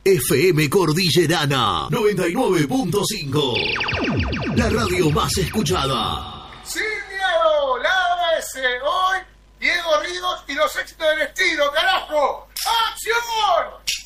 FM Cordillerana 99.5. La radio más escuchada. Sin miedo, la AS. Hoy, Diego Ríos y los éxitos del estilo, carajo. ¡Acción!